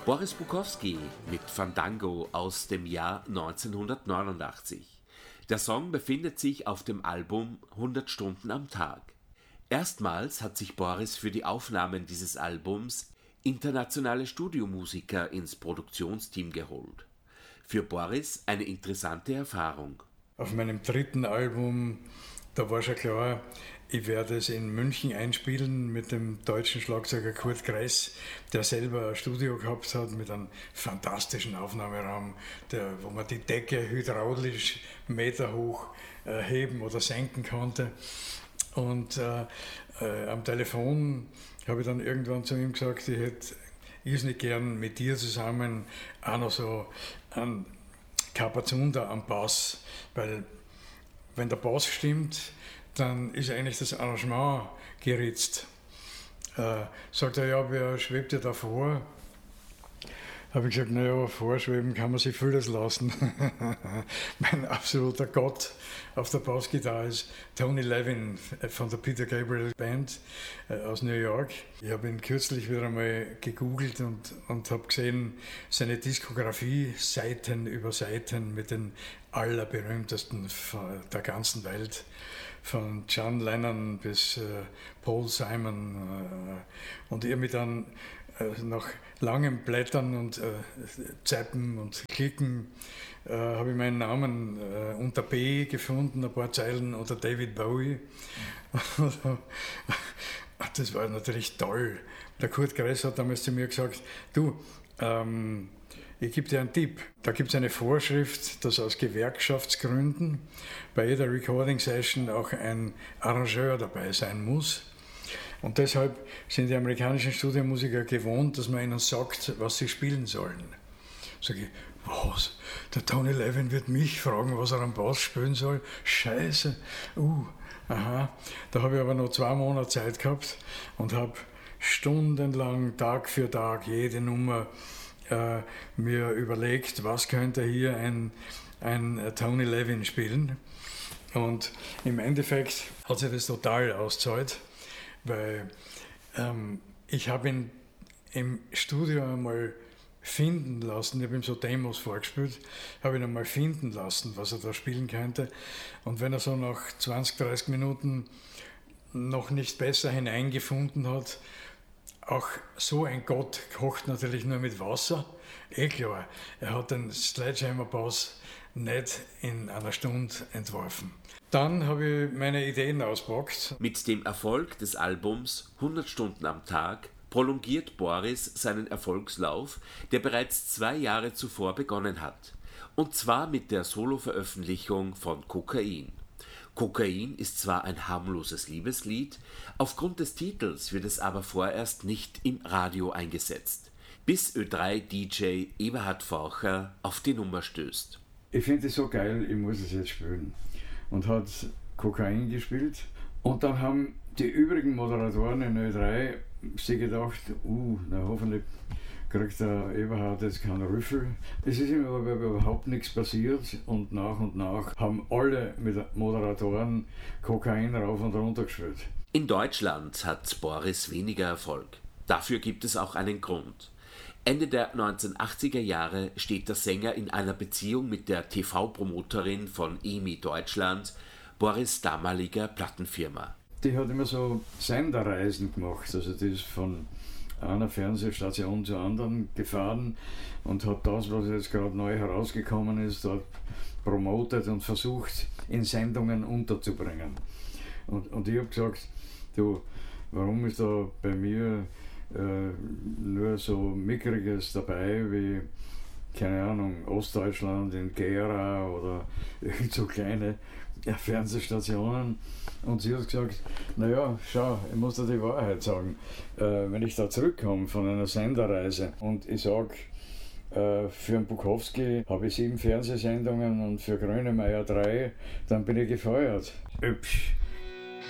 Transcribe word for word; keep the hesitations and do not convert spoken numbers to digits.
Boris Bukowski mit Fandango aus dem Jahr neunzehnhundertneunundachtzig. Der Song befindet sich auf dem Album hundert Stunden am Tag. Erstmals hat sich Boris für die Aufnahmen dieses Albums internationale Studiomusiker ins Produktionsteam geholt. Für Boris eine interessante Erfahrung. Auf meinem dritten Album, da war schon klar, ich werde es in München einspielen mit dem deutschen Schlagzeuger Kurt Kress, der selber ein Studio gehabt hat mit einem fantastischen Aufnahmeraum, der, wo man die Decke hydraulisch Meter hoch äh, heben oder senken konnte. Und äh, äh, am Telefon habe ich dann irgendwann zu ihm gesagt, ich hätte irrsinnig gern mit dir zusammen auch noch so einen Kapazunder am Bass, weil wenn der Bass stimmt, dann ist eigentlich das Arrangement geritzt. Äh, sagt er, ja, wer schwebt dir da vor? Habe ich gesagt, naja, vorschweben kann man sich vieles lassen. Mein absoluter Gott auf der Bassgitarre ist Tony Levin von der Peter Gabriel Band äh, aus New York. Ich habe ihn kürzlich wieder einmal gegoogelt und, und habe gesehen, seine Diskografie Seiten über Seiten mit den allerberühmtesten der ganzen Welt. Von John Lennon bis äh, Paul Simon. Äh, und ich habe mich dann äh, nach langem Blättern und äh, Zappen und Klicken äh, habe ich meinen Namen äh, unter B gefunden, ein paar Zeilen unter David Bowie. Das war natürlich toll. Der Kurt Kress hat damals zu mir gesagt, du, ähm, ich gebe dir einen Tipp. Da gibt es eine Vorschrift, dass aus Gewerkschaftsgründen bei jeder Recording-Session auch ein Arrangeur dabei sein muss. Und deshalb sind die amerikanischen Studiomusiker gewohnt, dass man ihnen sagt, was sie spielen sollen. Sag ich, was? Der Tony Levin wird mich fragen, was er am Bass spielen soll? Scheiße. Uh, aha. Da habe ich aber noch zwei Monate Zeit gehabt und habe stundenlang, Tag für Tag, jede Nummer äh, mir überlegt, was könnte hier ein, ein Tony Levin spielen. Und im Endeffekt hat sich das total ausgezahlt, weil ähm, ich habe ihn im Studio einmal finden lassen, ich habe ihm so Demos vorgespielt, habe ihn einmal finden lassen, was er da spielen könnte. Und wenn er so nach zwanzig, dreißig Minuten noch nicht besser hineingefunden hat, auch so ein Gott kocht natürlich nur mit Wasser, eh klar, er hat den Sledgehammer-Bass nicht in einer Stunde entworfen. Dann habe ich meine Ideen ausgepackt. Mit dem Erfolg des Albums hundert Stunden am Tag prolongiert Boris seinen Erfolgslauf, der bereits zwei Jahre zuvor begonnen hat. Und zwar mit der Solo-Veröffentlichung von Kokain. Kokain ist zwar ein harmloses Liebeslied, aufgrund des Titels wird es aber vorerst nicht im Radio eingesetzt, bis Ö drei D J Eberhard Faucher auf die Nummer stößt. Ich finde es so geil, ich muss es jetzt spielen. Und hat Kokain gespielt. Und dann haben die übrigen Moderatoren in Ö drei sich gedacht, uh, na hoffentlich kriegt der Eberhard jetzt keinen Rüffel. Es ist ihm aber überhaupt nichts passiert und nach und nach haben alle mit Moderatoren Kokain rauf und runter gespielt. In Deutschland hat Boris weniger Erfolg. Dafür gibt es auch einen Grund. Ende der neunzehnhundertachtziger Jahre steht der Sänger in einer Beziehung mit der T V-Promoterin von E M I Deutschland, Boris' damaliger Plattenfirma. Die hat immer so Senderreisen gemacht, also die ist von einer Fernsehstation zur anderen gefahren und hat das, was jetzt gerade neu herausgekommen ist, dort promotet und versucht, in Sendungen unterzubringen. Und, und ich habe gesagt, du, warum ist da bei mir äh, nur so Mickriges dabei wie, keine Ahnung, Ostdeutschland in Gera oder so kleine ja, Fernsehstationen. Und sie hat gesagt, naja, schau, ich muss dir die Wahrheit sagen. Äh, wenn ich da zurückkomme von einer Senderreise und ich sage, äh, für den Bukowski habe ich sieben Fernsehsendungen und für Grönemeyer drei, dann bin ich gefeuert. Übsch.